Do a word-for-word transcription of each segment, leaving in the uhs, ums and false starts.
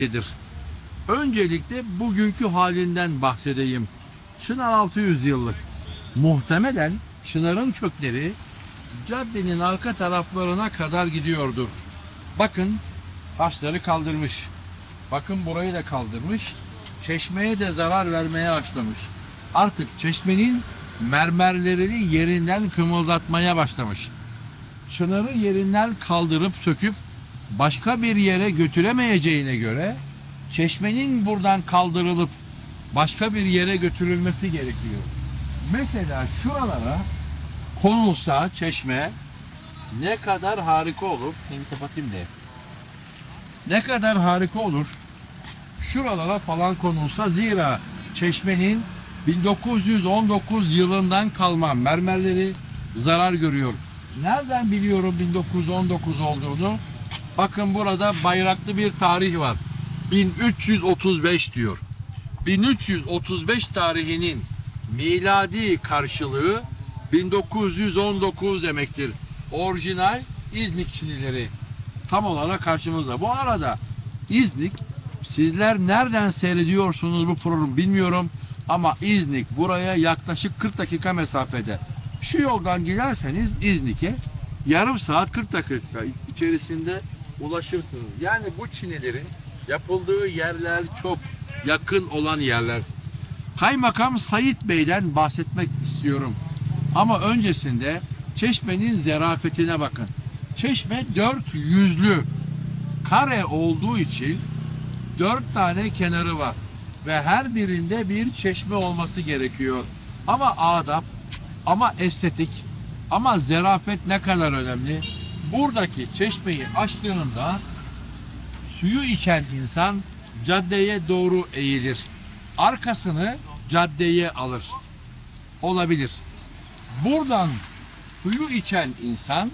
Öncelikle bugünkü halinden bahsedeyim. Çınar altı yüz yıllık. Muhtemelen çınarın kökleri caddenin arka taraflarına kadar gidiyordur. Bakın taşları kaldırmış. Bakın burayı da kaldırmış. Çeşmeye de zarar vermeye başlamış. Artık çeşmenin mermerlerini yerinden kımıldatmaya başlamış. Çınarı yerinden kaldırıp söküp başka bir yere götüremeyeceğine göre çeşmenin buradan kaldırılıp başka bir yere götürülmesi gerekiyor. Mesela şuralara konulsa çeşme ne kadar harika olur. Seni kapatayım diye. Ne kadar harika olur. Şuralara falan konulsa, zira çeşmenin bin dokuz yüz on dokuz yılından kalma mermerleri zarar görüyor. Nereden biliyorum bin dokuz yüz on dokuz olduğunu? Bakın burada bayraklı bir tarih var. bin üç yüz otuz beş diyor. bin üç yüz otuz beş tarihinin miladi karşılığı bin dokuz yüz on dokuz demektir. Orijinal İznik Çinileri tam olarak karşımızda. Bu arada İznik, sizler nereden seyrediyorsunuz bu programı bilmiyorum ama İznik buraya yaklaşık kırk dakika mesafede. Şu yoldan giderseniz İznik'e yarım saat kırk dakika içerisinde ulaşırsınız. Yani bu çinilerin yapıldığı yerler çok yakın olan yerler. Kaymakam Sait Bey'den bahsetmek istiyorum. Ama öncesinde çeşmenin zerafetine bakın. Çeşme dört yüzlü, kare olduğu için dört tane kenarı var ve her birinde bir çeşme olması gerekiyor. Ama adap, ama estetik, ama zerafet ne kadar önemli. Buradaki çeşmeyi açtığında suyu içen insan caddeye doğru eğilir. Arkasını caddeye alır. Olabilir. Buradan suyu içen insan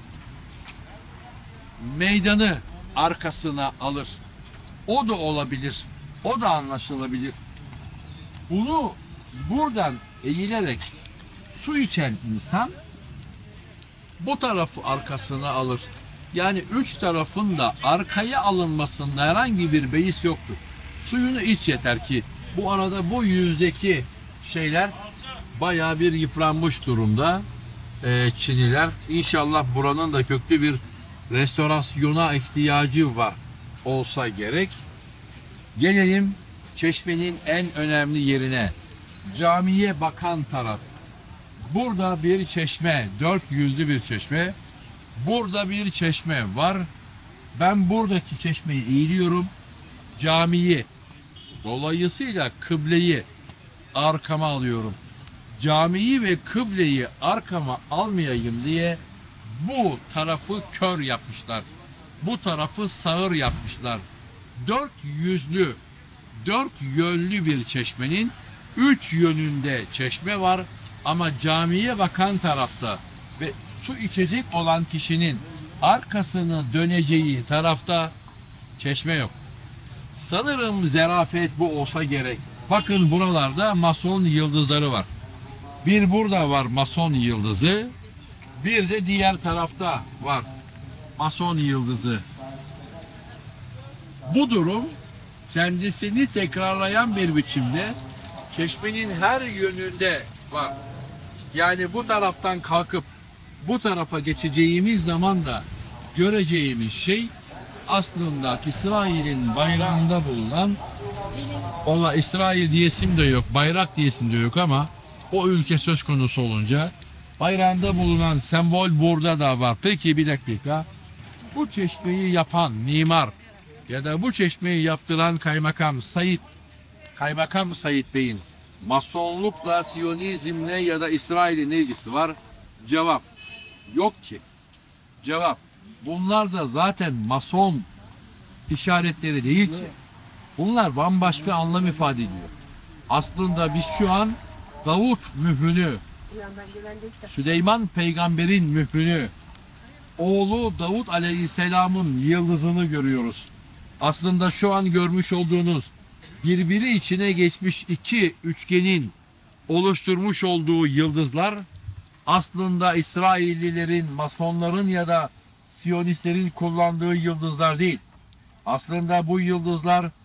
meydanı arkasına alır. O da olabilir. O da anlaşılabilir. Bunu buradan eğilerek su içen insan bu tarafı arkasına alır. Yani üç tarafın da arkaya alınmasında herhangi bir beis yoktur. Suyunu iç yeter ki. Bu arada bu yüzdeki şeyler bayağı bir yıpranmış durumda. Ee, Çiniler. İnşallah buranın da köklü bir restorasyona ihtiyacı var olsa gerek. Gelelim çeşmenin en önemli yerine. Camiye bakan taraf. Burada bir çeşme, dört yüzlü bir çeşme. Burada bir çeşme var. Ben buradaki çeşmeyi eğiliyorum. Camiyi, dolayısıyla kıbleyi arkama alıyorum. Camiyi ve kıbleyi arkama almayayım diye bu tarafı kör yapmışlar. Bu tarafı sağır yapmışlar. Dört yüzlü, dört yönlü bir çeşmenin üç yönünde çeşme var. Ama camiye bakan tarafta ve su içecek olan kişinin arkasını döneceği tarafta çeşme yok. Sanırım zerafet bu olsa gerek. Bakın buralarda mason yıldızları var. Bir burada var mason yıldızı. Bir de diğer tarafta var mason yıldızı. Bu durum kendisini tekrarlayan bir biçimde çeşmenin her yönünde var. Yani bu taraftan kalkıp bu tarafa geçeceğimiz zaman da göreceğimiz şey aslında İsrail'in bayrağında bulunan, ola İsrail diyesim de yok, bayrak diyesim de yok ama o ülke söz konusu olunca bayrağında bulunan sembol burada da var. Peki bir dakika, bu çeşmeyi yapan mimar ya da bu çeşmeyi yaptıran kaymakam Sait, kaymakam Sait Bey'in masonlukla, siyonizmle ya da İsrail'in ne ilgisi var? Cevap yok ki. Cevap, bunlar da zaten mason işaretleri değil ki. Bunlar bambaşka anlam ifade ediyor. Aslında biz şu an Davut mührünü, Süleyman peygamberin mührünü, oğlu Davut aleyhisselamın yıldızını görüyoruz. Aslında şu an görmüş olduğunuz birbiri içine geçmiş iki üçgenin oluşturmuş olduğu yıldızlar aslında İsraillilerin, masonların ya da Siyonistlerin kullandığı yıldızlar değil. Aslında bu yıldızlar